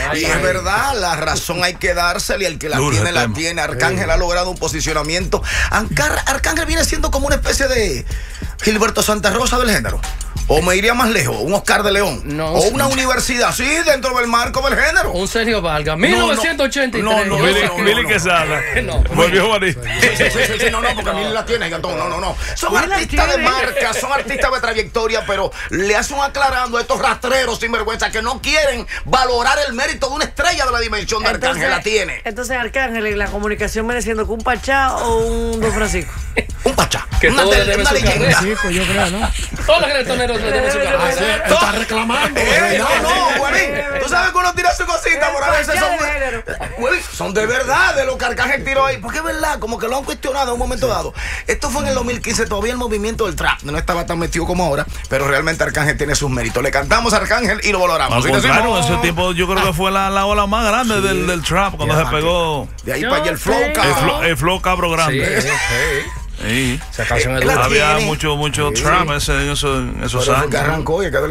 Y es verdad, la razón hay que dársela y el que la tiene, la tiene. Arcángel ha logrado un posicionamiento. Arcángel viene siendo como una especie de Gilberto Santa Rosa del género. O me iría más lejos, un Oscar de León. No, o una universidad, sí, dentro del marco del género. Un Sergio Vargas, 1983. Mili Quesada. Volvió Juanito. Sí, no, porque Mili la tiene, Gantón. No. Son artistas de marca, son artistas de trayectoria, pero le hacen aclarando a estos rastreros sinvergüenza que no quieren valorar el mérito de una estrella de la dimensión de Arcángel. La tiene. Entonces, Arcángel, en la comunicación viene siendo que un Pachá o un Don Francisco. Un Pachá. Que una leyenda. Francisco, yo creo, ¿no? Todos los reggaetoneros le deben su carrera. Está reclamando. No, Guarín. Tú sabes que uno tira su cosita por a veces son de verdad de lo que Arcángel tiró ahí. Porque es verdad, como que lo han cuestionado en un momento dado. Esto fue en el 2015, todavía el movimiento del trap no estaba tan metido como ahora, pero realmente Arcángel tiene sus méritos. Le cantamos a Arcángel y lo valoramos. Claro, en ese tiempo yo creo que fue la ola más grande del trap cuando se pegó. De ahí para allá el flow cabro. El flow cabro grande. Sí. Esa canción es dura. Había mucho trap en esos años. Que arrancó y